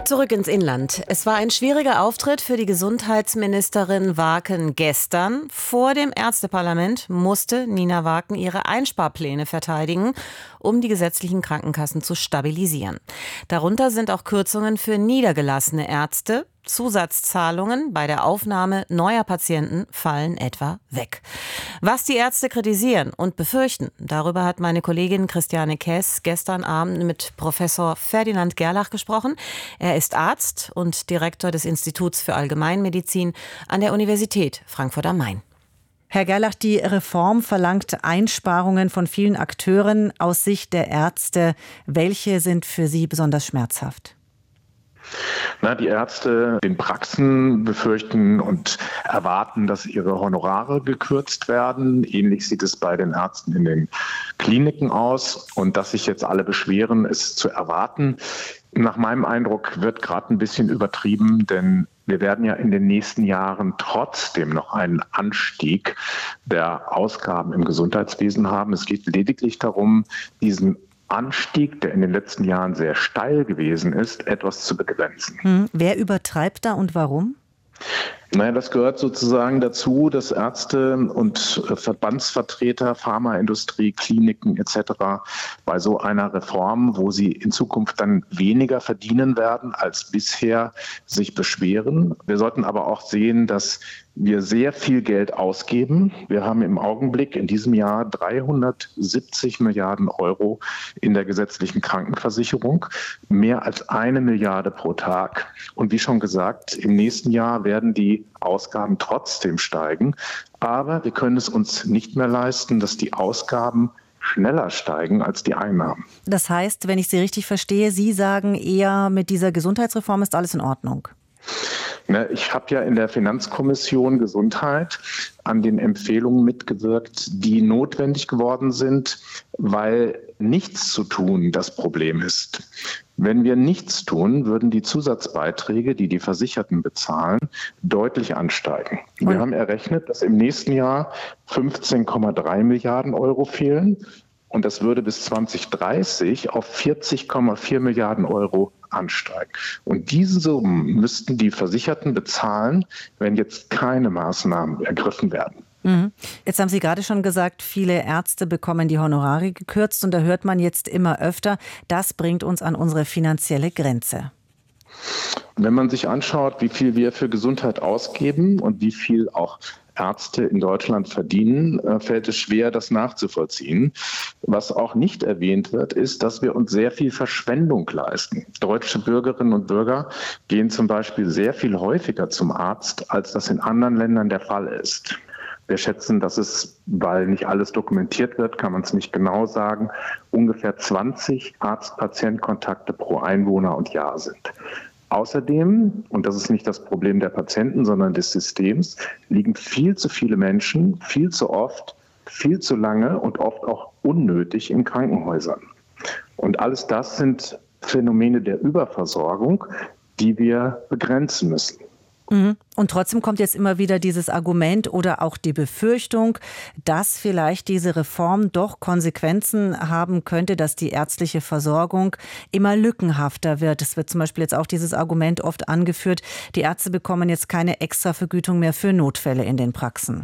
Zurück ins Inland. Es war ein schwieriger Auftritt für die Gesundheitsministerin Waaken gestern. Vor dem Ärzteparlament musste Nina Waaken ihre Einsparpläne verteidigen, um die gesetzlichen Krankenkassen zu stabilisieren. Darunter sind auch Kürzungen für niedergelassene Ärzte. Zusatzzahlungen bei der Aufnahme neuer Patienten fallen etwa weg. Was die Ärzte kritisieren und befürchten, darüber hat meine Kollegin Christiane Kess gestern Abend mit Professor Ferdinand Gerlach gesprochen. Er ist Arzt und Direktor des Instituts für Allgemeinmedizin an der Universität Frankfurt am Main. Herr Gerlach, die Reform verlangt Einsparungen von vielen Akteuren. Aus Sicht der Ärzte, welche sind für Sie besonders schmerzhaft? Die Ärzte in Praxen befürchten und erwarten, dass ihre Honorare gekürzt werden. Ähnlich sieht es bei den Ärzten in den Kliniken aus. Und dass sich jetzt alle beschweren, ist zu erwarten. Nach meinem Eindruck wird gerade ein bisschen übertrieben, denn wir werden ja in den nächsten Jahren trotzdem noch einen Anstieg der Ausgaben im Gesundheitswesen haben. Es geht lediglich darum, diesen Anstieg, der in den letzten Jahren sehr steil gewesen ist, etwas zu begrenzen. Wer übertreibt da und warum? Das gehört sozusagen dazu, dass Ärzte und Verbandsvertreter, Pharmaindustrie, Kliniken etc. bei so einer Reform, wo sie in Zukunft dann weniger verdienen werden als bisher, sich beschweren. Wir sollten aber auch sehen, dass wir sehr viel Geld ausgeben. Wir haben im Augenblick in diesem Jahr 370 Milliarden Euro in der gesetzlichen Krankenversicherung, mehr als 1 Milliarde pro Tag. Und wie schon gesagt, im nächsten Jahr werden die Ausgaben trotzdem steigen. Aber wir können es uns nicht mehr leisten, dass die Ausgaben schneller steigen als die Einnahmen. Das heißt, wenn ich Sie richtig verstehe, Sie sagen eher, mit dieser Gesundheitsreform ist alles in Ordnung. Ich habe ja in der Finanzkommission Gesundheit an den Empfehlungen mitgewirkt, die notwendig geworden sind, weil nichts zu tun das Problem ist. Wenn wir nichts tun, würden die Zusatzbeiträge, die die Versicherten bezahlen, deutlich ansteigen. Wir haben errechnet, dass im nächsten Jahr 15,3 Milliarden Euro fehlen. Und das würde bis 2030 auf 40,4 Milliarden Euro ansteigen. Und diese Summen müssten die Versicherten bezahlen, wenn jetzt keine Maßnahmen ergriffen werden. Jetzt haben Sie gerade schon gesagt, viele Ärzte bekommen die Honorare gekürzt. Und da hört man jetzt immer öfter, das bringt uns an unsere finanzielle Grenze. Wenn man sich anschaut, wie viel wir für Gesundheit ausgeben und wie viel auch Ärzte in Deutschland verdienen, fällt es schwer, das nachzuvollziehen. Was auch nicht erwähnt wird, ist, dass wir uns sehr viel Verschwendung leisten. Deutsche Bürgerinnen und Bürger gehen zum Beispiel sehr viel häufiger zum Arzt, als das in anderen Ländern der Fall ist. Wir schätzen, dass es, weil nicht alles dokumentiert wird, kann man es nicht genau sagen, ungefähr 20 Arzt-Patient-Kontakte pro Einwohner und Jahr sind. Außerdem, und das ist nicht das Problem der Patienten, sondern des Systems, liegen viel zu viele Menschen, viel zu oft, viel zu lange und oft auch unnötig in Krankenhäusern. Und alles das sind Phänomene der Überversorgung, die wir begrenzen müssen. Und trotzdem kommt jetzt immer wieder dieses Argument oder auch die Befürchtung, dass vielleicht diese Reform doch Konsequenzen haben könnte, dass die ärztliche Versorgung immer lückenhafter wird. Es wird zum Beispiel jetzt auch dieses Argument oft angeführt, die Ärzte bekommen jetzt keine Extravergütung mehr für Notfälle in den Praxen.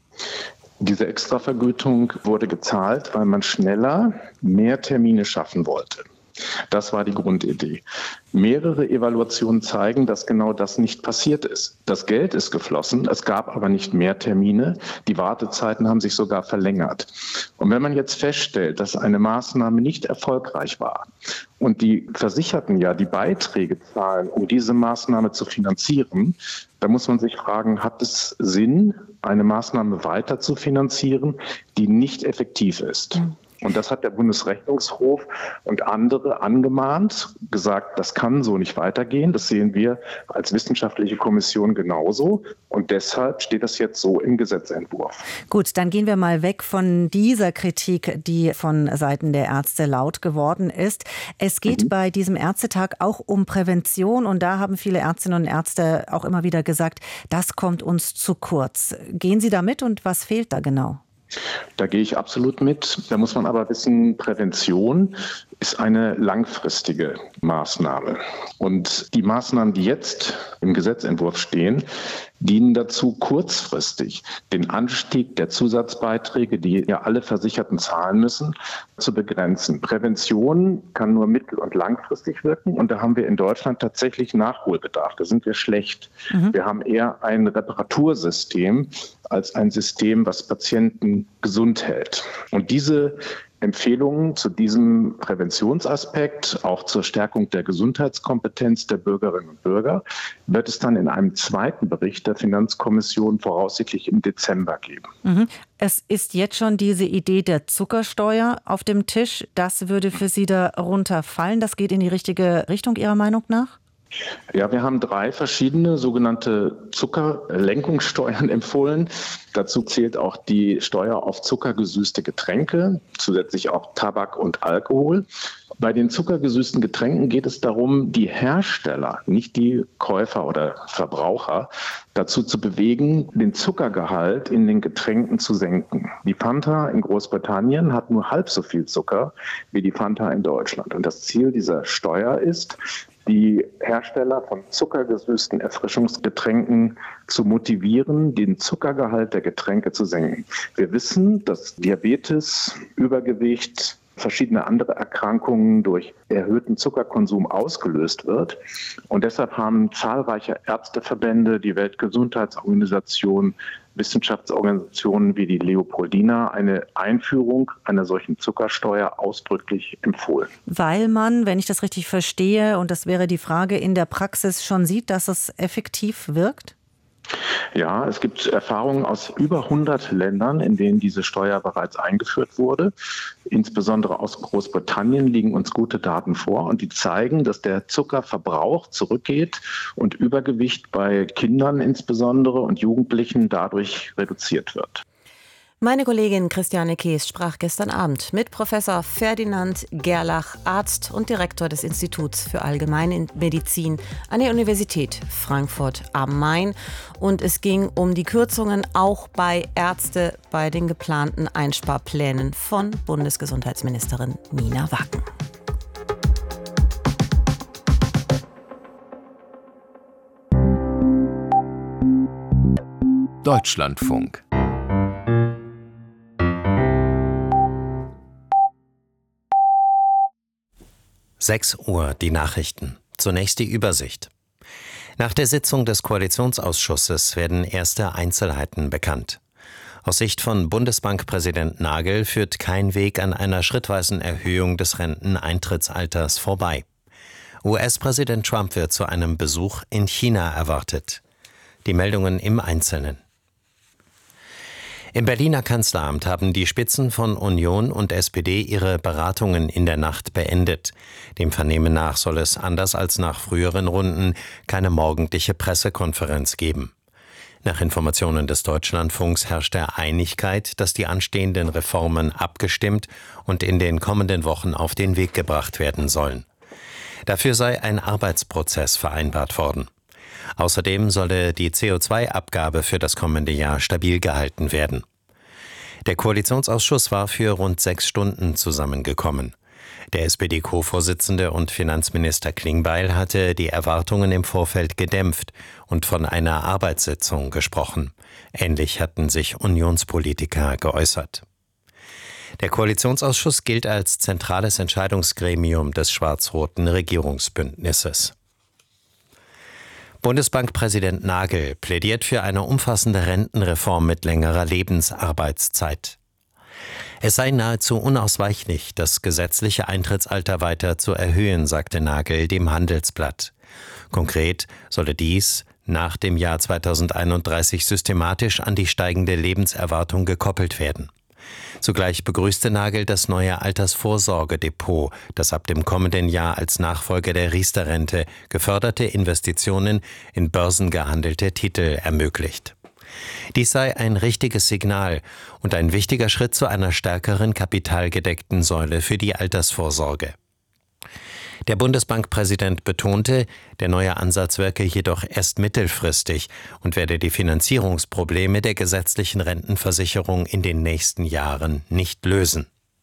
Diese Extravergütung wurde gezahlt, weil man schneller mehr Termine schaffen wollte. Das war die Grundidee. Mehrere Evaluationen zeigen, dass genau das nicht passiert ist. Das Geld ist geflossen, es gab aber nicht mehr Termine. Die Wartezeiten haben sich sogar verlängert. Und wenn man jetzt feststellt, dass eine Maßnahme nicht erfolgreich war und die Versicherten ja die Beiträge zahlen, um diese Maßnahme zu finanzieren, dann muss man sich fragen, hat es Sinn, eine Maßnahme weiter zu finanzieren, die nicht effektiv ist? Und das hat der Bundesrechnungshof und andere angemahnt, gesagt, das kann so nicht weitergehen. Das sehen wir als wissenschaftliche Kommission genauso. Und deshalb steht das jetzt so im Gesetzentwurf. Gut, dann gehen wir mal weg von dieser Kritik, die von Seiten der Ärzte laut geworden ist. Es geht bei diesem Ärztetag auch um Prävention. Und da haben viele Ärztinnen und Ärzte auch immer wieder gesagt, das kommt uns zu kurz. Gehen Sie da mit und was fehlt da genau? Da gehe ich absolut mit. Da muss man aber wissen, Prävention ist eine langfristige Maßnahme. Und die Maßnahmen, die jetzt im Gesetzentwurf stehen, dienen dazu, kurzfristig den Anstieg der Zusatzbeiträge, die ja alle Versicherten zahlen müssen, zu begrenzen. Prävention kann nur mittel- und langfristig wirken. Und da haben wir in Deutschland tatsächlich Nachholbedarf. Da sind wir schlecht. Wir haben eher ein Reparatursystem als ein System, was Patienten gesund hält. Und diese Empfehlungen zu diesem Präventionsaspekt, auch zur Stärkung der Gesundheitskompetenz der Bürgerinnen und Bürger, wird es dann in einem zweiten Bericht der Finanzkommission voraussichtlich im Dezember geben. Es ist jetzt schon diese Idee der Zuckersteuer auf dem Tisch. Das würde für Sie darunter fallen. Das geht in die richtige Richtung Ihrer Meinung nach? Ja, wir haben 3 verschiedene sogenannte Zuckerlenkungssteuern empfohlen. Dazu zählt auch die Steuer auf zuckergesüßte Getränke, zusätzlich auch Tabak und Alkohol. Bei den zuckergesüßten Getränken geht es darum, die Hersteller, nicht die Käufer oder Verbraucher, dazu zu bewegen, den Zuckergehalt in den Getränken zu senken. Die Fanta in Großbritannien hat nur halb so viel Zucker wie die Fanta in Deutschland. Und das Ziel dieser Steuer ist, die Hersteller von zuckergesüßten Erfrischungsgetränken zu motivieren, den Zuckergehalt der Getränke zu senken. Wir wissen, dass Diabetes, Übergewicht, verschiedene andere Erkrankungen durch erhöhten Zuckerkonsum ausgelöst wird. Und deshalb haben zahlreiche Ärzteverbände, die Weltgesundheitsorganisation, Wissenschaftsorganisationen wie die Leopoldina eine Einführung einer solchen Zuckersteuer ausdrücklich empfohlen. Weil man, wenn ich das richtig verstehe, und das wäre die Frage, in der Praxis schon sieht, dass es effektiv wirkt? Ja, es gibt Erfahrungen aus über 100 Ländern, in denen diese Steuer bereits eingeführt wurde. Insbesondere aus Großbritannien liegen uns gute Daten vor und die zeigen, dass der Zuckerverbrauch zurückgeht und Übergewicht bei Kindern insbesondere und Jugendlichen dadurch reduziert wird. Meine Kollegin Christiane Kees sprach gestern Abend mit Professor Ferdinand Gerlach, Arzt und Direktor des Instituts für Allgemeinmedizin an der Universität Frankfurt am Main. Und es ging um die Kürzungen auch bei Ärzte bei den geplanten Einsparplänen von Bundesgesundheitsministerin Nina Wacken. Deutschlandfunk. Uhr, die Nachrichten. Zunächst die Übersicht. Nach der Sitzung des Koalitionsausschusses werden erste Einzelheiten bekannt. Aus Sicht von Bundesbankpräsident Nagel führt kein Weg an einer schrittweisen Erhöhung des Renteneintrittsalters vorbei. US-Präsident Trump wird zu einem Besuch in China erwartet. Die Meldungen im Einzelnen. Im Berliner Kanzleramt haben die Spitzen von Union und SPD ihre Beratungen in der Nacht beendet. Dem Vernehmen nach soll es, anders als nach früheren Runden, keine morgendliche Pressekonferenz geben. Nach Informationen des Deutschlandfunks herrscht Einigkeit, dass die anstehenden Reformen abgestimmt und in den kommenden Wochen auf den Weg gebracht werden sollen. Dafür sei ein Arbeitsprozess vereinbart worden. Außerdem solle die CO2-Abgabe für das kommende Jahr stabil gehalten werden. Der Koalitionsausschuss war für rund 6 Stunden zusammengekommen. Der SPD-Co-Vorsitzende und Finanzminister Klingbeil hatte die Erwartungen im Vorfeld gedämpft und von einer Arbeitssitzung gesprochen. Ähnlich hatten sich Unionspolitiker geäußert. Der Koalitionsausschuss gilt als zentrales Entscheidungsgremium des schwarz-roten Regierungsbündnisses. Bundesbankpräsident Nagel plädiert für eine umfassende Rentenreform mit längerer Lebensarbeitszeit. Es sei nahezu unausweichlich, das gesetzliche Eintrittsalter weiter zu erhöhen, sagte Nagel dem Handelsblatt. Konkret solle dies nach dem Jahr 2031 systematisch an die steigende Lebenserwartung gekoppelt werden. Zugleich begrüßte Nagel das neue Altersvorsorgedepot, das ab dem kommenden Jahr als Nachfolger der Riester-Rente geförderte Investitionen in börsengehandelte Titel ermöglicht. Dies sei ein richtiges Signal und ein wichtiger Schritt zu einer stärkeren kapitalgedeckten Säule für die Altersvorsorge. Der Bundesbankpräsident betonte, der neue Ansatz wirke jedoch erst mittelfristig und werde die Finanzierungsprobleme der gesetzlichen Rentenversicherung in den nächsten Jahren nicht lösen.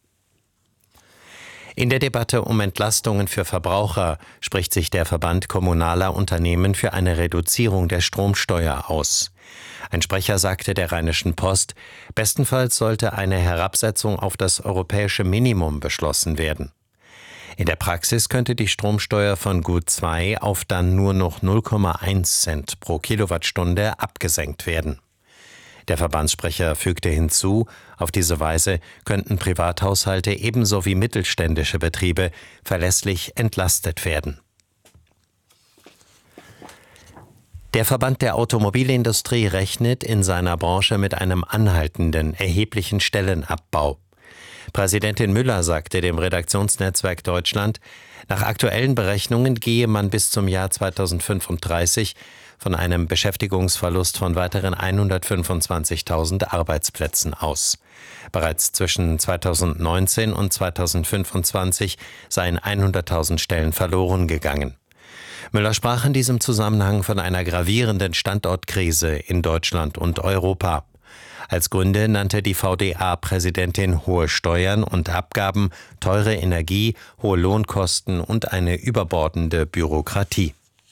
In der Debatte um Entlastungen für Verbraucher spricht sich der Verband kommunaler Unternehmen für eine Reduzierung der Stromsteuer aus. Ein Sprecher sagte der Rheinischen Post, bestenfalls sollte eine Herabsetzung auf das europäische Minimum beschlossen werden. In der Praxis könnte die Stromsteuer von gut 2 auf dann nur noch 0,1 Cent pro Kilowattstunde abgesenkt werden. Der Verbandssprecher fügte hinzu, auf diese Weise könnten Privathaushalte ebenso wie mittelständische Betriebe verlässlich entlastet werden. Der Verband der Automobilindustrie rechnet in seiner Branche mit einem anhaltenden, erheblichen Stellenabbau. Präsidentin Müller sagte dem Redaktionsnetzwerk Deutschland, nach aktuellen Berechnungen gehe man bis zum Jahr 2035 von einem Beschäftigungsverlust von weiteren 125.000 Arbeitsplätzen aus. Bereits zwischen 2019 und 2025 seien 100.000 Stellen verloren gegangen. Müller sprach in diesem Zusammenhang von einer gravierenden Standortkrise in Deutschland und Europa. Als Gründe nannte die VDA-Präsidentin hohe Steuern und Abgaben, teure Energie, hohe Lohnkosten und eine überbordende Bürokratie.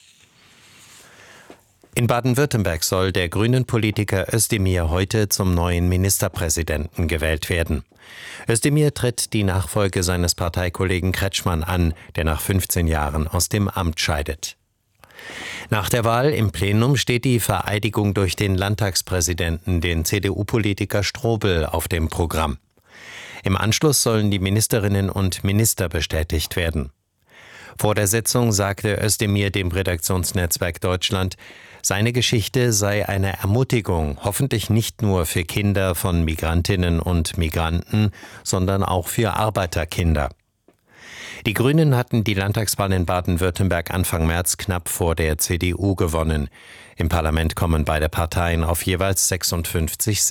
In Baden-Württemberg soll der Grünen-Politiker Özdemir heute zum neuen Ministerpräsidenten gewählt werden. Özdemir tritt die Nachfolge seines Parteikollegen Kretschmann an, der nach 15 Jahren aus dem Amt scheidet. Nach der Wahl im Plenum steht die Vereidigung durch den Landtagspräsidenten, den CDU-Politiker Strobel, auf dem Programm. Im Anschluss sollen die Ministerinnen und Minister bestätigt werden. Vor der Sitzung sagte Özdemir dem Redaktionsnetzwerk Deutschland, seine Geschichte sei eine Ermutigung, hoffentlich nicht nur für Kinder von Migrantinnen und Migranten, sondern auch für Arbeiterkinder. Die Grünen hatten die Landtagswahl in Baden-Württemberg Anfang März knapp vor der CDU gewonnen. Im Parlament kommen beide Parteien auf jeweils 56